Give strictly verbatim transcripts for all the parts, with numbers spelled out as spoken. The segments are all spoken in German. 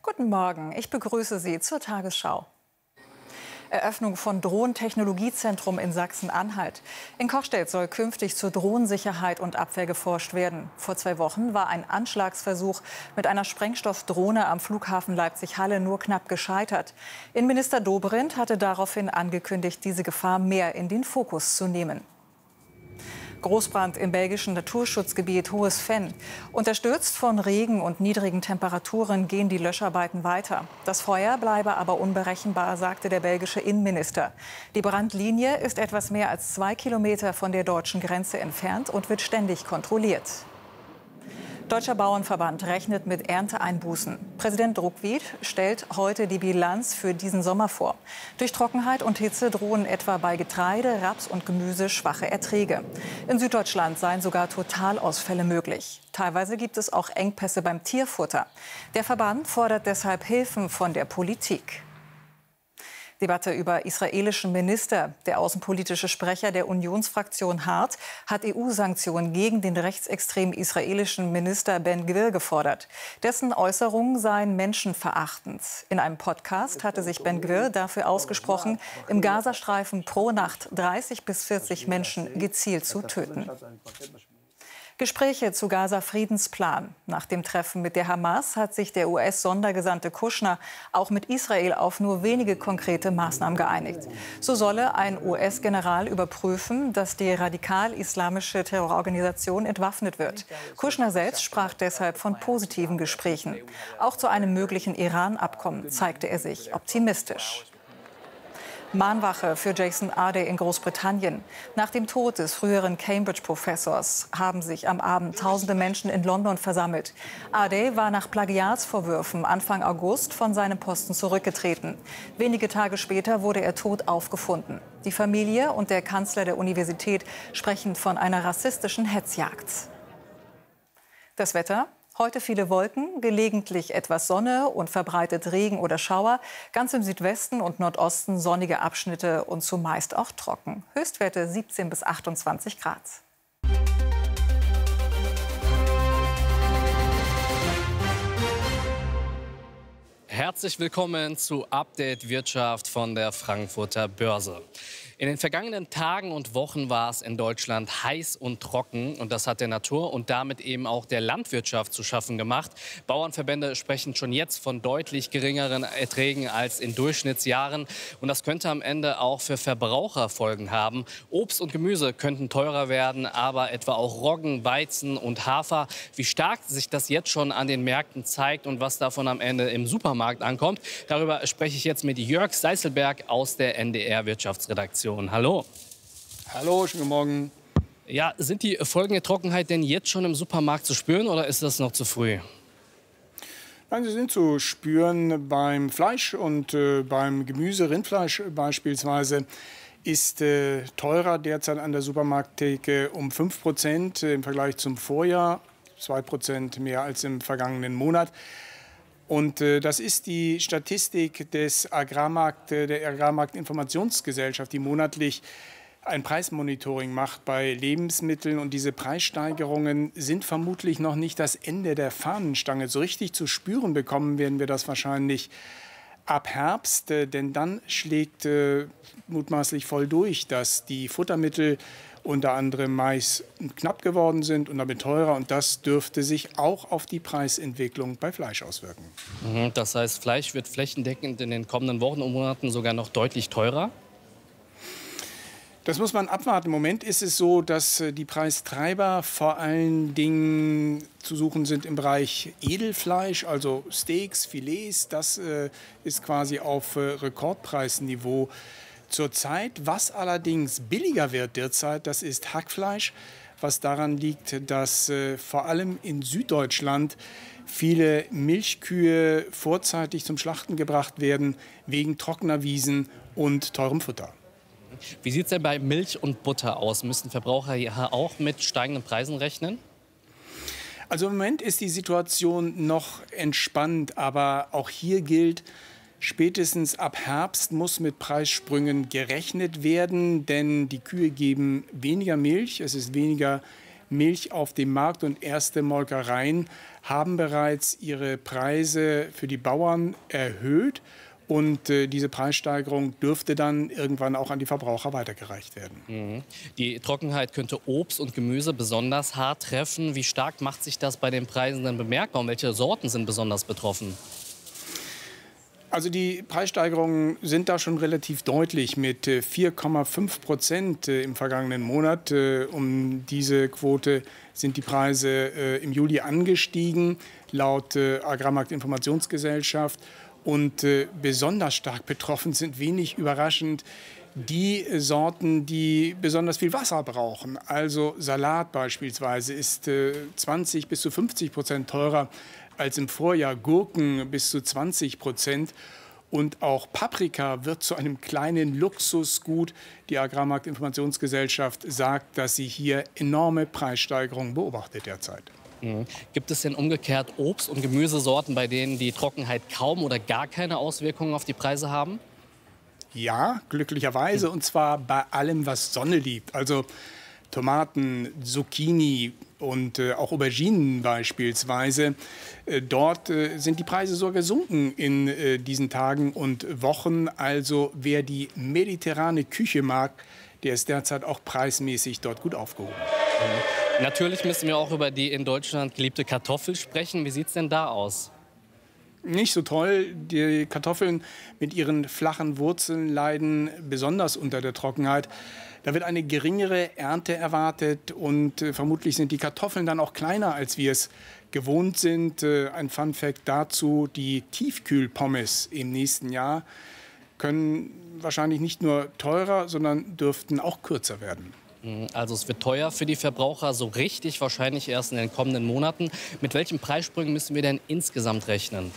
Guten Morgen, ich begrüße Sie zur Tagesschau. Eröffnung von Drohntechnologiezentrum in Sachsen-Anhalt. In Kochstedt soll künftig zur Drohnensicherheit und Abwehr geforscht werden. Vor zwei Wochen war ein Anschlagsversuch mit einer Sprengstoffdrohne am Flughafen Leipzig-Halle nur knapp gescheitert. Innenminister Dobrindt hatte daraufhin angekündigt, diese Gefahr mehr in den Fokus zu nehmen. Großbrand im belgischen Naturschutzgebiet Hohes Venn. Unterstützt von Regen und niedrigen Temperaturen gehen die Löscharbeiten weiter. Das Feuer bleibe aber unberechenbar, sagte der belgische Innenminister. Die Brandlinie ist etwas mehr als zwei Kilometer von der deutschen Grenze entfernt und wird ständig kontrolliert. Deutscher Bauernverband rechnet mit Ernteeinbußen. Präsident Druckwied stellt heute die Bilanz für diesen Sommer vor. Durch Trockenheit und Hitze drohen etwa bei Getreide, Raps und Gemüse schwache Erträge. In Süddeutschland seien sogar Totalausfälle möglich. Teilweise gibt es auch Engpässe beim Tierfutter. Der Verband fordert deshalb Hilfen von der Politik. Debatte über israelischen Minister. Der außenpolitische Sprecher der Unionsfraktion Hart hat E U-Sanktionen gegen den rechtsextremen israelischen Minister Ben-Gvir gefordert. Dessen Äußerungen seien menschenverachtend. In einem Podcast hatte sich Ben-Gvir dafür ausgesprochen, im Gazastreifen pro Nacht dreißig bis vierzig Menschen gezielt zu töten. Gespräche zu Gaza-Friedensplan. Nach dem Treffen mit der Hamas hat sich der U S-Sondergesandte Kushner auch mit Israel auf nur wenige konkrete Maßnahmen geeinigt. So solle ein U S-General überprüfen, dass die radikal-islamische Terrororganisation entwaffnet wird. Kushner selbst sprach deshalb von positiven Gesprächen. Auch zu einem möglichen Iran-Abkommen zeigte er sich optimistisch. Mahnwache für Jason Ardey in Großbritannien. Nach dem Tod des früheren Cambridge-Professors haben sich am Abend tausende Menschen in London versammelt. Ardey war nach Plagiatsvorwürfen Anfang August von seinem Posten zurückgetreten. Wenige Tage später wurde er tot aufgefunden. Die Familie und der Kanzler der Universität sprechen von einer rassistischen Hetzjagd. Das Wetter? Heute viele Wolken, gelegentlich etwas Sonne und verbreitet Regen oder Schauer. Ganz im Südwesten und Nordosten sonnige Abschnitte und zumeist auch trocken. Höchstwerte siebzehn bis achtundzwanzig Grad. Herzlich willkommen zu Update Wirtschaft von der Frankfurter Börse. In den vergangenen Tagen und Wochen war es in Deutschland heiß und trocken. Und das hat der Natur und damit eben auch der Landwirtschaft zu schaffen gemacht. Bauernverbände sprechen schon jetzt von deutlich geringeren Erträgen als in Durchschnittsjahren. Und das könnte am Ende auch für Verbraucher Folgen haben. Obst und Gemüse könnten teurer werden, aber etwa auch Roggen, Weizen und Hafer. Wie stark sich das jetzt schon an den Märkten zeigt und was davon am Ende im Supermarkt ankommt, darüber spreche ich jetzt mit Jörg Seißelberg aus der N D R-Wirtschaftsredaktion. Hallo. Hallo, schönen guten Morgen. Ja, sind die Folgen der Trockenheit denn jetzt schon im Supermarkt zu spüren oder ist das noch zu früh? Nein, sie sind zu spüren beim Fleisch und äh, beim Gemüse. Rindfleisch beispielsweise ist äh, teurer derzeit an der Supermarkttheke um fünf Prozent im Vergleich zum Vorjahr, zwei Prozent mehr als im vergangenen Monat. Und äh, das ist die Statistik des Agrarmarkt, äh, der Agrarmarktinformationsgesellschaft, die monatlich ein Preismonitoring macht bei Lebensmitteln. Und diese Preissteigerungen sind vermutlich noch nicht das Ende der Fahnenstange. So richtig zu spüren bekommen werden wir das wahrscheinlich ab Herbst, äh, denn dann schlägt äh, mutmaßlich voll durch, dass die Futtermittel unter anderem Mais knapp geworden sind und damit teurer. Und das dürfte sich auch auf die Preisentwicklung bei Fleisch auswirken. Das heißt, Fleisch wird flächendeckend in den kommenden Wochen und Monaten sogar noch deutlich teurer? Das muss man abwarten. Im Moment ist es so, dass die Preistreiber vor allen Dingen zu suchen sind im Bereich Edelfleisch, also Steaks, Filets. Das äh, ist quasi auf äh, Rekordpreisniveau zurzeit. Was allerdings billiger wird derzeit, das ist Hackfleisch, was daran liegt, dass äh, vor allem in Süddeutschland viele Milchkühe vorzeitig zum Schlachten gebracht werden, wegen trockener Wiesen und teurem Futter. Wie sieht es denn bei Milch und Butter aus? Müssen Verbraucher hier auch mit steigenden Preisen rechnen? Also im Moment ist die Situation noch entspannt, aber auch hier gilt, spätestens ab Herbst muss mit Preissprüngen gerechnet werden, denn die Kühe geben weniger Milch, es ist weniger Milch auf dem Markt und erste Molkereien haben bereits ihre Preise für die Bauern erhöht. Und äh, diese Preissteigerung dürfte dann irgendwann auch an die Verbraucher weitergereicht werden. Mhm. Die Trockenheit könnte Obst und Gemüse besonders hart treffen. Wie stark macht sich das bei den Preisen denn bemerkbar? Und welche Sorten sind besonders betroffen? Also die Preissteigerungen sind da schon relativ deutlich mit vier Komma fünf Prozent im vergangenen Monat. Um diese Quote sind die Preise im Juli angestiegen, laut Agrarmarktinformationsgesellschaft. Und besonders stark betroffen sind, wenig überraschend, die Sorten, die besonders viel Wasser brauchen. Also Salat beispielsweise ist zwanzig bis zu fünfzig Prozent teurer als im Vorjahr, Gurken bis zu zwanzig Prozent. Und auch Paprika wird zu einem kleinen Luxusgut. Die Agrarmarktinformationsgesellschaft sagt, dass sie hier enorme Preissteigerungen beobachtet derzeit. Mhm. Gibt es denn umgekehrt Obst- und Gemüsesorten, bei denen die Trockenheit kaum oder gar keine Auswirkungen auf die Preise haben? Ja, glücklicherweise. Und zwar bei allem, was Sonne liebt. Also Tomaten, Zucchini und äh, auch Auberginen beispielsweise. Äh, dort äh, sind die Preise sogar gesunken in äh, diesen Tagen und Wochen. Also wer die mediterrane Küche mag, der ist derzeit auch preismäßig dort gut aufgehoben. Mhm. Natürlich müssen wir auch über die in Deutschland geliebte Kartoffel sprechen. Wie sieht es denn da aus? Nicht so toll. Die Kartoffeln mit ihren flachen Wurzeln leiden besonders unter der Trockenheit. Da wird eine geringere Ernte erwartet und äh, vermutlich sind die Kartoffeln dann auch kleiner, als wir es gewohnt sind. Äh, ein Funfact dazu, die Tiefkühlpommes im nächsten Jahr können wahrscheinlich nicht nur teurer, sondern dürften auch kürzer werden. Also es wird teuer für die Verbraucher, so richtig wahrscheinlich erst in den kommenden Monaten. Mit welchen Preissprüngen müssen wir denn insgesamt rechnen?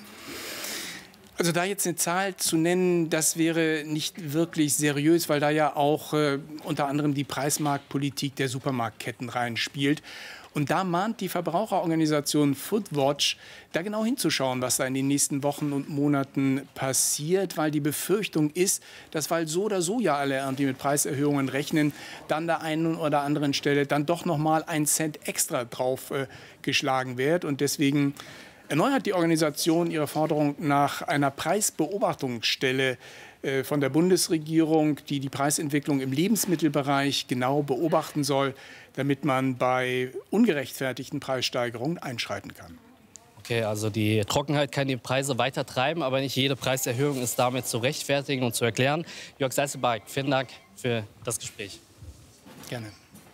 Also da jetzt eine Zahl zu nennen, das wäre nicht wirklich seriös, weil da ja auch äh, unter anderem die Preismarktpolitik der Supermarktketten reinspielt. Und da mahnt die Verbraucherorganisation Foodwatch, da genau hinzuschauen, was da in den nächsten Wochen und Monaten passiert, weil die Befürchtung ist, dass, weil so oder so ja alle irgendwie mit Preiserhöhungen rechnen, dann der einen oder anderen Stelle dann doch noch mal ein Cent extra drauf äh, geschlagen wird. Und deswegen erneuert die Organisation ihre Forderung nach einer Preisbeobachtungsstelle äh, von der Bundesregierung, die die Preisentwicklung im Lebensmittelbereich genau beobachten soll, damit man bei ungerechtfertigten Preissteigerungen einschreiten kann. Okay, also die Trockenheit kann die Preise weiter treiben, aber nicht jede Preiserhöhung ist damit zu rechtfertigen und zu erklären. Jörg Seiselberg, vielen Dank für das Gespräch. Gerne.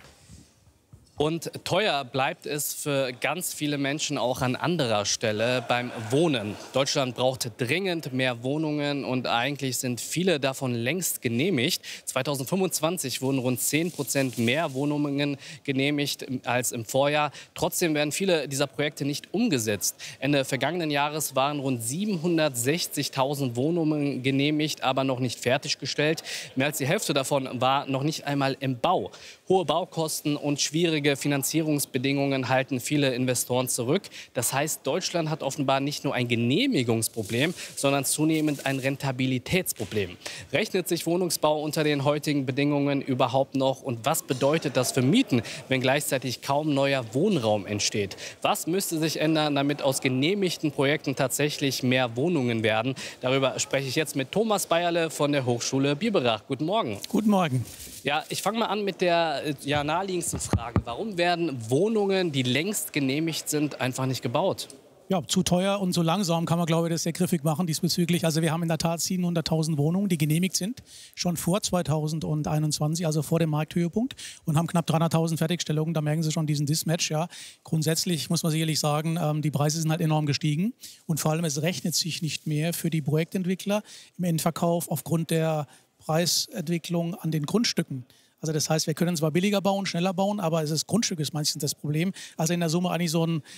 Und teuer bleibt es für ganz viele Menschen auch an anderer Stelle beim Wohnen. Deutschland braucht dringend mehr Wohnungen und eigentlich sind viele davon längst genehmigt. zweitausendfünfundzwanzig wurden rund zehn Prozent mehr Wohnungen genehmigt als im Vorjahr. Trotzdem werden viele dieser Projekte nicht umgesetzt. Ende vergangenen Jahres waren rund siebenhundertsechzigtausend Wohnungen genehmigt, aber noch nicht fertiggestellt. Mehr als die Hälfte davon war noch nicht einmal im Bau. Hohe Baukosten und schwierige Finanzierungsbedingungen halten viele Investoren zurück. Das heißt, Deutschland hat offenbar nicht nur ein Genehmigungsproblem, sondern zunehmend ein Rentabilitätsproblem. Rechnet sich Wohnungsbau unter den heutigen Bedingungen überhaupt noch? Und was bedeutet das für Mieten, wenn gleichzeitig kaum neuer Wohnraum entsteht? Was müsste sich ändern, damit aus genehmigten Projekten tatsächlich mehr Wohnungen werden? Darüber spreche ich jetzt mit Thomas Bayerle von der Hochschule Biberach. Guten Morgen. Guten Morgen. Ja, ich fange mal an mit der ja, naheliegendsten Frage. Warum werden Wohnungen, die längst genehmigt sind, einfach nicht gebaut? Ja, zu teuer und so langsam kann man, glaube ich, das sehr griffig machen diesbezüglich. Also wir haben in der Tat siebenhunderttausend Wohnungen, die genehmigt sind, schon vor zweitausendeinundzwanzig, also vor dem Markthöhepunkt, und haben knapp dreihunderttausend Fertigstellungen. Da merken Sie schon diesen Mismatch. Ja. Grundsätzlich muss man sicherlich sagen, ähm, die Preise sind halt enorm gestiegen und vor allem es rechnet sich nicht mehr für die Projektentwickler im Endverkauf aufgrund der Preisentwicklung an den Grundstücken. Also das heißt, wir können zwar billiger bauen, schneller bauen, aber das Grundstück ist meistens das Problem. Also in der Summe eigentlich so ein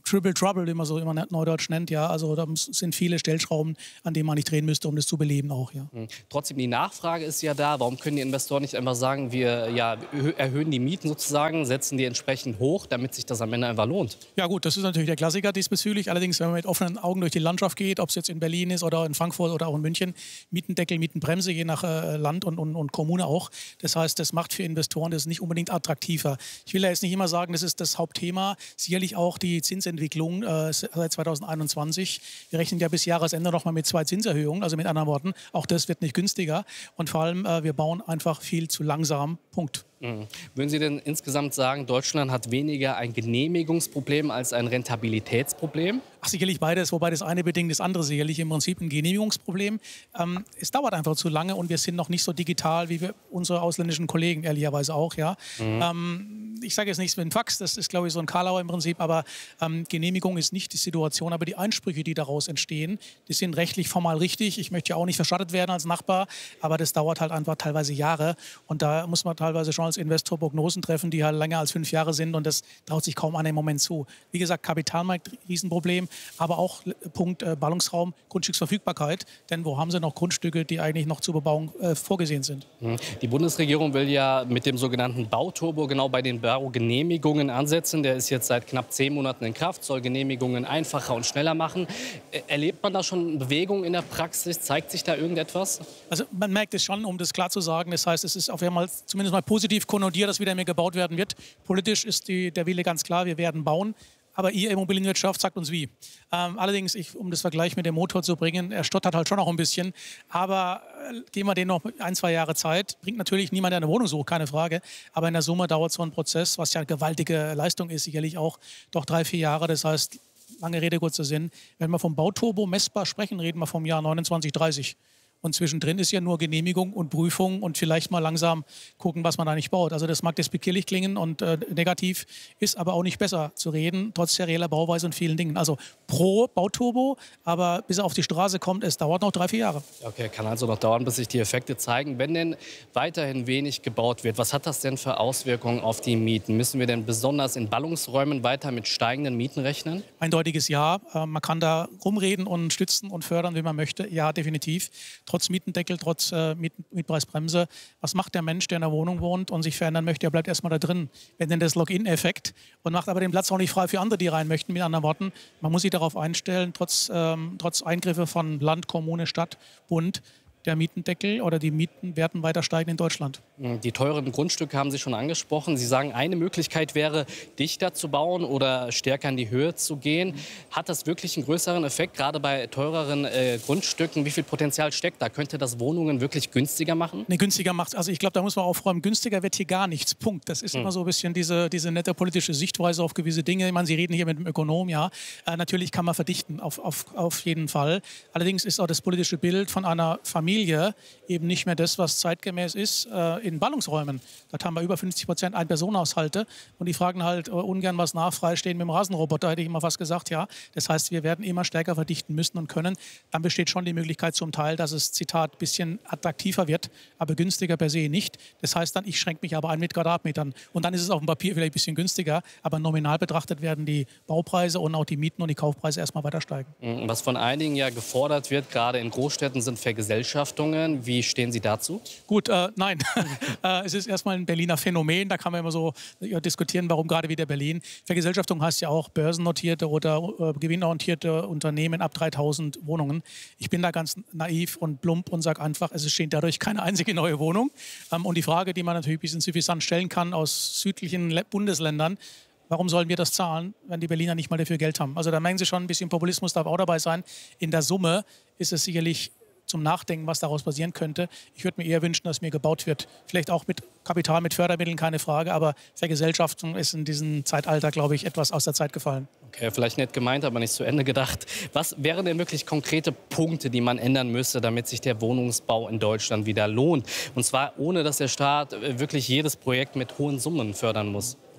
Triple Trouble, wie man so immer neudeutsch nennt. Ja, also da sind viele Stellschrauben, an denen man nicht drehen müsste, um das zu beleben auch. Ja. Mhm. Trotzdem, die Nachfrage ist ja da. Warum können die Investoren nicht einfach sagen, wir ja, erhöhen die Mieten sozusagen, setzen die entsprechend hoch, damit sich das am Ende einfach lohnt? Ja gut, das ist natürlich der Klassiker diesbezüglich. Allerdings, wenn man mit offenen Augen durch die Landschaft geht, ob es jetzt in Berlin ist oder in Frankfurt oder auch in München, Mietendeckel, Mietenbremse, je nach äh, Land und, und, und Kommune auch. Das heißt, das macht für Investoren das nicht unbedingt attraktiver. Ich will ja jetzt nicht immer sagen, das ist das Hauptthema. Sicherlich auch die Zinsentwicklung äh, seit zweitausendeinundzwanzig. Wir rechnen ja bis Jahresende noch mal mit zwei Zinserhöhungen. Also mit anderen Worten, auch das wird nicht günstiger. Und vor allem, äh, wir bauen einfach viel zu langsam. Punkt. Mhm. Würden Sie denn insgesamt sagen, Deutschland hat weniger ein Genehmigungsproblem als ein Rentabilitätsproblem? Ach, sicherlich beides, wobei das eine bedingt das andere sicherlich. Im Prinzip ein Genehmigungsproblem. Ähm, es dauert einfach zu lange und wir sind noch nicht so digital wie wir, unsere ausländischen Kollegen, ehrlicherweise auch. Ja. Mhm. Ähm, ich sage jetzt nichts mit dem Fax, das ist, glaube ich, so ein Karlauer im Prinzip, aber ähm, Genehmigung ist nicht die Situation, aber die Einsprüche, die daraus entstehen, die sind rechtlich formal richtig. Ich möchte ja auch nicht verschattet werden als Nachbar, aber das dauert halt einfach teilweise Jahre und da muss man teilweise schon als Investor Prognosen treffen, die halt länger als fünf Jahre sind und das traut sich kaum einer im Moment zu. Wie gesagt, Kapitalmarkt, Riesenproblem, aber auch Punkt äh, Ballungsraum, Grundstücksverfügbarkeit, denn wo haben sie noch Grundstücke, die eigentlich noch zur Bebauung äh, vorgesehen sind? Die Bundesregierung will ja mit dem sogenannten Bauturbo genau bei den Baugenehmigungen ansetzen. Der ist jetzt seit knapp zehn Monaten in Kraft, soll Genehmigungen einfacher und schneller machen. Erlebt man da schon Bewegung in der Praxis? Zeigt sich da irgendetwas? Also man merkt es schon, um das klar zu sagen. Das heißt, es ist auf einmal zumindest mal positiv konnotiert, dass wieder mehr gebaut werden wird. Politisch ist die, der Wille ganz klar, wir werden bauen. Aber ihr Immobilienwirtschaft sagt uns wie. Ähm, allerdings, ich, um das Vergleich mit dem Motor zu bringen, er stottert halt schon noch ein bisschen. Aber äh, geben wir denen noch ein, zwei Jahre Zeit. Bringt natürlich niemand, der eine Wohnung sucht, keine Frage. Aber in der Summe dauert so ein Prozess, was ja eine gewaltige Leistung ist, sicherlich auch doch drei, vier Jahre. Das heißt, lange Rede, kurzer Sinn. Wenn wir vom Bauturbo messbar sprechen, reden wir vom Jahr neunundzwanzig, dreißig. Und zwischendrin ist ja nur Genehmigung und Prüfung und vielleicht mal langsam gucken, was man da nicht baut. Also das mag despektierlich klingen und äh, negativ, ist aber auch nicht besser zu reden, trotz serieller Bauweise und vielen Dingen. Also pro Bauturbo, aber bis er auf die Straße kommt, es dauert noch drei, vier Jahre. Okay, kann also noch dauern, bis sich die Effekte zeigen. Wenn denn weiterhin wenig gebaut wird, was hat das denn für Auswirkungen auf die Mieten? Müssen wir denn besonders in Ballungsräumen weiter mit steigenden Mieten rechnen? Eindeutiges Ja. Äh, man kann da rumreden und stützen und fördern, wie man möchte. Ja, definitiv. Trotz Mietendeckel, trotz äh, Miet Mietpreisbremse. Was macht der Mensch, der in einer Wohnung wohnt und sich verändern möchte? Er bleibt erstmal da drin. Wenn denn das Login-Effekt und macht aber den Platz auch nicht frei für andere, die rein möchten. Mit anderen Worten, man muss sich darauf einstellen, trotz, ähm, trotz Eingriffe von Land, Kommune, Stadt, Bund, der Mietendeckel oder die Mieten werden weiter steigen in Deutschland. Die teuren Grundstücke haben Sie schon angesprochen. Sie sagen, eine Möglichkeit wäre, dichter zu bauen oder stärker in die Höhe zu gehen. Hat das wirklich einen größeren Effekt, gerade bei teureren äh, Grundstücken? Wie viel Potenzial steckt da? Könnte das Wohnungen wirklich günstiger machen? Nee, günstiger macht, also ich glaube, da muss man aufräumen, günstiger wird hier gar nichts, Punkt. Das ist hm. immer so ein bisschen diese, diese nette politische Sichtweise auf gewisse Dinge. Ich meine, Sie reden hier mit dem Ökonom, ja. Äh, natürlich kann man verdichten, auf, auf, auf jeden Fall. Allerdings ist auch das politische Bild von einer Familie eben nicht mehr das, was zeitgemäß ist, äh, in Ballungsräumen. Dort haben wir über fünfzig Prozent Ein-Personen-Haushalte und die fragen halt äh, ungern was nach, freistehen mit dem Rasenroboter, hätte ich immer fast gesagt, ja. Das heißt, wir werden immer stärker verdichten müssen und können. Dann besteht schon die Möglichkeit zum Teil, dass es, Zitat, ein bisschen attraktiver wird, aber günstiger per se nicht. Das heißt dann, ich schränke mich aber ein mit Quadratmetern. Und dann ist es auf dem Papier vielleicht ein bisschen günstiger, aber nominal betrachtet werden die Baupreise und auch die Mieten und die Kaufpreise erstmal weiter steigen. Was von einigen ja gefordert wird, gerade in Großstädten, sind Vergesellschaftungen. Wie stehen Sie dazu? Gut, äh, nein. äh, es ist erstmal ein Berliner Phänomen. Da kann man immer so ja, diskutieren, warum gerade wieder Berlin. Vergesellschaftung heißt ja auch börsennotierte oder äh, gewinnorientierte Unternehmen ab dreitausend Wohnungen. Ich bin da ganz naiv und plump und sage einfach, es entsteht dadurch keine einzige neue Wohnung. Ähm, und die Frage, die man natürlich ein bisschen suffisant stellen kann aus südlichen Le- Bundesländern, warum sollen wir das zahlen, wenn die Berliner nicht mal dafür Geld haben? Also da merken Sie schon, ein bisschen Populismus darf auch dabei sein. In der Summe ist es sicherlich zum Nachdenken, was daraus passieren könnte. Ich würde mir eher wünschen, dass mir gebaut wird. Vielleicht auch mit Kapital, mit Fördermitteln, keine Frage. Aber Vergesellschaftung ist in diesem Zeitalter, glaube ich, etwas aus der Zeit gefallen. Okay, vielleicht nett gemeint, aber nicht zu Ende gedacht. Was wären denn wirklich konkrete Punkte, die man ändern müsste, damit sich der Wohnungsbau in Deutschland wieder lohnt? Und zwar ohne, dass der Staat wirklich jedes Projekt mit hohen Summen fördern muss.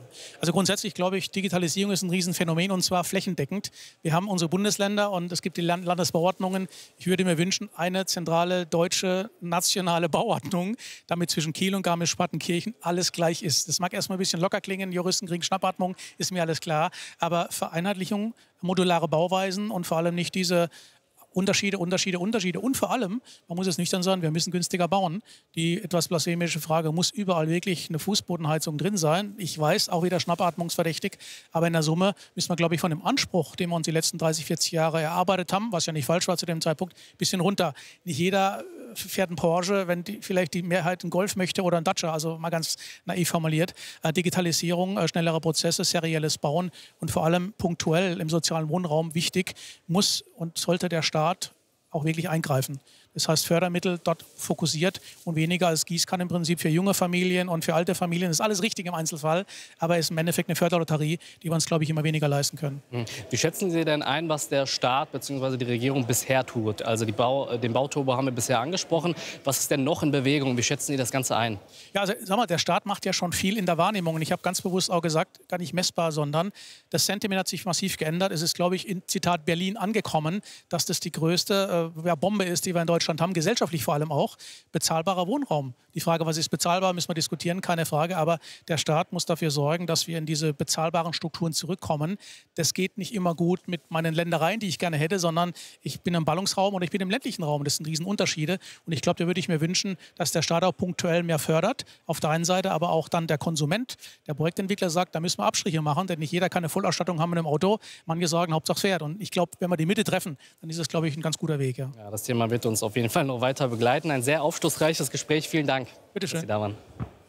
Also grundsätzlich glaube ich, Digitalisierung ist ein Riesenphänomen und zwar flächendeckend. Wir haben unsere Bundesländer und es gibt die Land Landesbauordnungen. Ich würde mir wünschen, eine zentrale deutsche nationale Bauordnung, damit zwischen Kiel und Garmisch-Partenkirchen alles gleich ist. Das mag erstmal ein bisschen locker klingen, Juristen kriegen Schnappatmung, ist mir alles klar. Aber Vereinheitlichung, modulare Bauweisen und vor allem nicht diese Unterschiede, Unterschiede, Unterschiede. Und vor allem, man muss es nüchtern sagen, wir müssen günstiger bauen. Die etwas blasphemische Frage, muss überall wirklich eine Fußbodenheizung drin sein? Ich weiß, auch wieder schnappatmungsverdächtig. Aber in der Summe müssen wir, glaube ich, von dem Anspruch, den wir uns die letzten dreißig, vierzig Jahre erarbeitet haben, was ja nicht falsch war zu dem Zeitpunkt, ein bisschen runter. Nicht jeder fährt einen Porsche, wenn die, vielleicht die Mehrheit einen Golf möchte oder einen Dacia, also mal ganz naiv formuliert. Äh, Digitalisierung, äh, schnellere Prozesse, serielles Bauen und vor allem punktuell im sozialen Wohnraum wichtig, muss und sollte der Staat auch wirklich eingreifen. Das heißt, Fördermittel dort fokussiert und weniger als Gießkanne im Prinzip für junge Familien und für alte Familien. Das ist alles richtig im Einzelfall, aber es ist im Endeffekt eine Förderlotterie, die wir uns, glaube ich, immer weniger leisten können. Wie schätzen Sie denn ein, was der Staat bzw. die Regierung bisher tut? Also die Bau, den Bauturbo haben wir bisher angesprochen. Was ist denn noch in Bewegung? Wie schätzen Sie das Ganze ein? Ja, also sag mal, der Staat macht ja schon viel in der Wahrnehmung. Und ich habe ganz bewusst auch gesagt, gar nicht messbar, sondern das Sentiment hat sich massiv geändert. Es ist, glaube ich, in Zitat Berlin angekommen, dass das die größte äh, ja, Bombe ist, die wir in Deutschland haben, gesellschaftlich vor allem auch, bezahlbarer Wohnraum. Die Frage, was ist bezahlbar, müssen wir diskutieren, keine Frage, aber der Staat muss dafür sorgen, dass wir in diese bezahlbaren Strukturen zurückkommen. Das geht nicht immer gut mit meinen Ländereien, die ich gerne hätte, sondern ich bin im Ballungsraum und ich bin im ländlichen Raum. Das sind Riesenunterschiede und ich glaube, da würde ich mir wünschen, dass der Staat auch punktuell mehr fördert, auf der einen Seite, aber auch dann der Konsument, der Projektentwickler sagt, da müssen wir Abstriche machen, denn nicht jeder kann eine Vollausstattung haben mit einem Auto. Manche sagen, Hauptsache fährt und ich glaube, wenn wir die Mitte treffen, dann ist das, glaube ich, ein ganz guter Weg. Ja. Ja, das Thema wird uns auf jeden Fall noch weiter begleiten. Ein sehr aufschlussreiches Gespräch. Vielen Dank, Bitte schön. dass Sie da waren.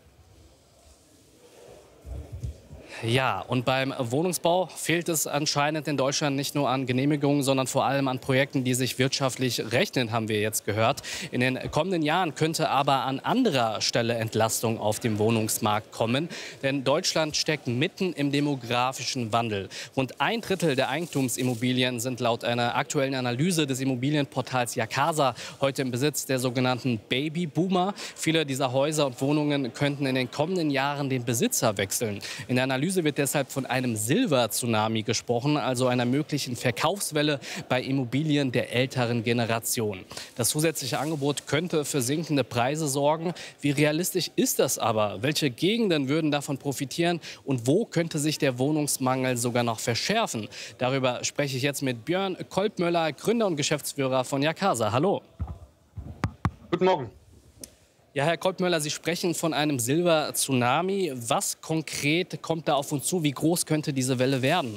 Ja, und beim Wohnungsbau fehlt es anscheinend in Deutschland nicht nur an Genehmigungen, sondern vor allem an Projekten, die sich wirtschaftlich rechnen, haben wir jetzt gehört. In den kommenden Jahren könnte aber an anderer Stelle Entlastung auf dem Wohnungsmarkt kommen. Denn Deutschland steckt mitten im demografischen Wandel. Rund ein Drittel der Eigentumsimmobilien sind laut einer aktuellen Analyse des Immobilienportals Jacasa heute im Besitz der sogenannten Babyboomer. Viele dieser Häuser und Wohnungen könnten in den kommenden Jahren den Besitzer wechseln. In der Analyse wird deshalb von einem Silber-Tsunami gesprochen, also einer möglichen Verkaufswelle bei Immobilien der älteren Generation. Das zusätzliche Angebot könnte für sinkende Preise sorgen. Wie realistisch ist das aber? Welche Gegenden würden davon profitieren? Und wo könnte sich der Wohnungsmangel sogar noch verschärfen? Darüber spreche ich jetzt mit Björn Kolbmöller, Gründer und Geschäftsführer von Jacasa. Hallo. Guten Morgen. Ja, Herr Kolbmöller, Sie sprechen von einem Silber-Tsunami. Was konkret kommt da auf uns zu? Wie groß könnte diese Welle werden?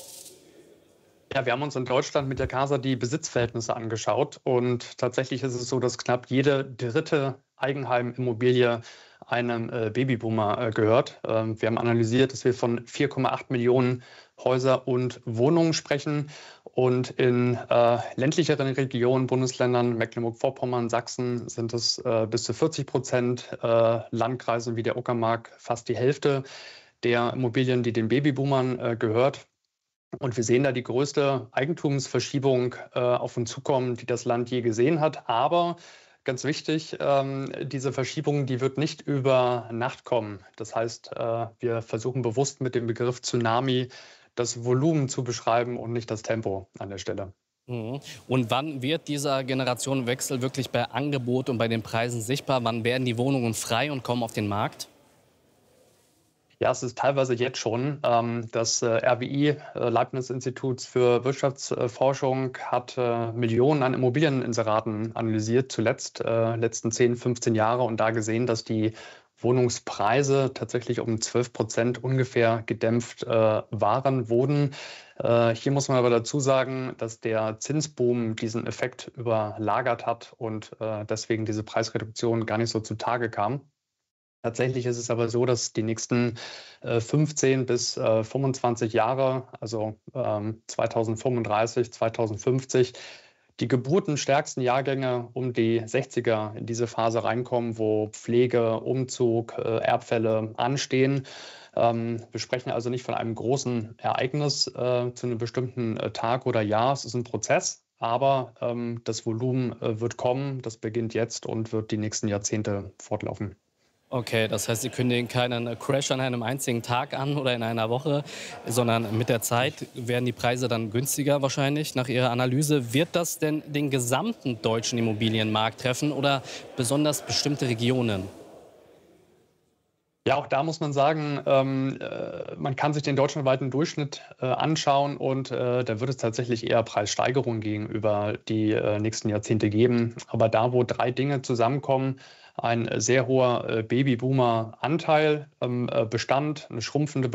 Ja, wir haben uns in Deutschland mit der Jacasa die Besitzverhältnisse angeschaut. Und tatsächlich ist es so, dass knapp jede dritte Eigenheimimmobilie einem äh, Babyboomer äh, gehört. Ähm, wir haben analysiert, dass wir von vier Komma acht Millionen Häuser und Wohnungen sprechen. Und in äh, ländlicheren Regionen, Bundesländern, Mecklenburg-Vorpommern, Sachsen sind es äh, bis zu vierzig Prozent, äh, Landkreisen wie der Uckermark fast die Hälfte der Immobilien, die den Babyboomern äh, gehört. Und wir sehen da die größte Eigentumsverschiebung äh, auf uns zukommen, die das Land je gesehen hat. Aber ganz wichtig, ähm, diese Verschiebung, die wird nicht über Nacht kommen. Das heißt, äh, wir versuchen bewusst mit dem Begriff Tsunami das Volumen zu beschreiben und nicht das Tempo an der Stelle. Und wann wird dieser Generationenwechsel wirklich bei Angebot und bei den Preisen sichtbar? Wann werden die Wohnungen frei und kommen auf den Markt? Ja, es ist teilweise jetzt schon. Das R W I, Leibniz-Institut für Wirtschaftsforschung, hat Millionen an Immobilieninseraten analysiert, zuletzt letzten zehn, fünfzehn Jahre und da gesehen, dass die Wohnungspreise tatsächlich um zwölf Prozent ungefähr gedämpft äh, waren, wurden. Äh, hier muss man aber dazu sagen, dass der Zinsboom diesen Effekt überlagert hat und äh, deswegen diese Preisreduktion gar nicht so zutage kam. Tatsächlich ist es aber so, dass die nächsten äh, fünfzehn bis fünfundzwanzig Jahre, also ähm, zweitausendfünfunddreißig, zweitausendfünfzig, die geburtenstärksten Jahrgänge um die sechziger in diese Phase reinkommen, wo Pflege, Umzug, äh, Erbfälle anstehen. Ähm, wir sprechen also nicht von einem großen Ereignis äh, zu einem bestimmten äh, Tag oder Jahr. Es ist ein Prozess, aber ähm, das Volumen äh, wird kommen. Das beginnt jetzt und wird die nächsten Jahrzehnte fortlaufen. Okay, das heißt, Sie kündigen keinen Crash an einem einzigen Tag an oder in einer Woche, sondern mit der Zeit werden die Preise dann günstiger wahrscheinlich nach Ihrer Analyse. Wird das denn den gesamten deutschen Immobilienmarkt treffen oder besonders bestimmte Regionen? Ja, auch da muss man sagen, ähm, äh, man kann sich den deutschlandweiten Durchschnitt äh, anschauen und äh, da wird es tatsächlich eher Preissteigerungen gegenüber die äh, nächsten Jahrzehnte geben. Aber da, wo drei Dinge zusammenkommen, ein sehr hoher äh, Babyboomer-Anteil im äh, Bestand, eine schrumpfende